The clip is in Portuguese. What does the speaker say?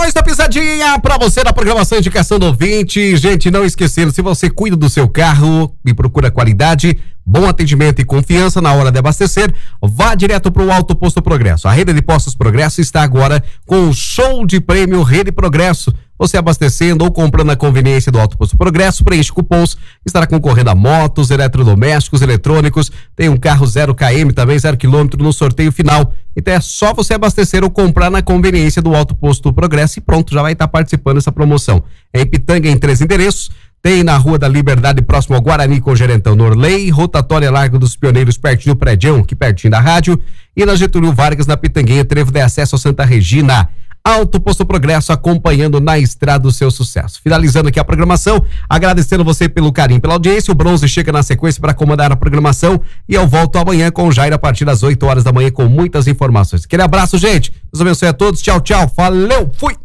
depois da pisadinha pra você na programação Indicação do Ouvinte. Gente, não esquecendo, se você cuida do seu carro e procura qualidade, bom atendimento e confiança na hora de abastecer, vá direto pro Alto Posto Progresso. A Rede de Postos Progresso está agora com o show de prêmio Rede Progresso. Você abastecendo ou comprando na conveniência do Alto Posto Progresso, preenche cupons, estará concorrendo a motos, eletrodomésticos, eletrônicos, tem um carro 0 km também, 0 km no sorteio final. Então é só você abastecer ou comprar na conveniência do Alto Posto Progresso e pronto, já vai estar participando dessa promoção. É em Pitanga, em 3 endereços, tem na Rua da Liberdade, próximo ao Guarani com Gerentão Norley, Rotatória Largo dos Pioneiros, pertinho do Prédião, aqui pertinho da rádio, e na Getúlio Vargas, na Pitanguinha, trevo de acesso a Santa Regina. Alto Posto Progresso, acompanhando na estrada do seu sucesso. Finalizando aqui a programação, agradecendo você pelo carinho, pela audiência. O Bronze chega na sequência para comandar a programação e eu volto amanhã com o Jair a partir das 8 horas da manhã com muitas informações. Aquele abraço, gente. Deus abençoe a todos. Tchau, tchau. Valeu. Fui.